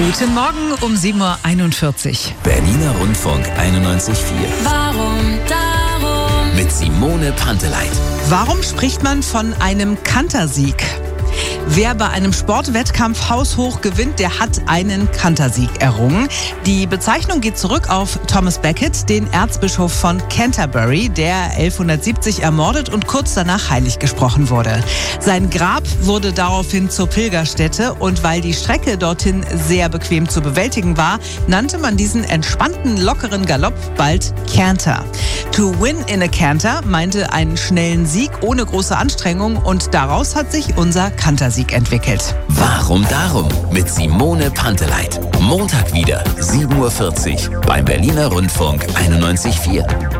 Guten Morgen um 7.41 Uhr. Berliner Rundfunk 91.4. Warum darum? Mit Simone Panteleit. Warum spricht man von einem Kantersieg? Wer bei einem Sportwettkampf haushoch gewinnt, der hat einen Kantersieg errungen. Die Bezeichnung geht zurück auf Thomas Becket, den Erzbischof von Canterbury, der 1170 ermordet und kurz danach heilig gesprochen wurde. Sein Grab wurde daraufhin zur Pilgerstätte und weil die Strecke dorthin sehr bequem zu bewältigen war, nannte man diesen entspannten, lockeren Galopp bald Canter. To win in a canter meinte einen schnellen Sieg ohne große Anstrengung und daraus hat sich unser Kantersieg entwickelt. Warum darum? Mit Simone Panteleit. Montag wieder 7.40 Uhr beim Berliner Rundfunk 91.4.